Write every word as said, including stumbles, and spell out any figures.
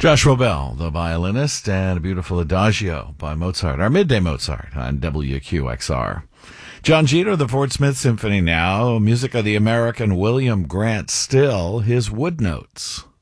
Joshua Bell, the violinist, and a beautiful Adagio by Mozart, our midday Mozart on W Q X R. John Jeter, the Fort Smith Symphony now, music of the American William Grant Still, his Wood Notes.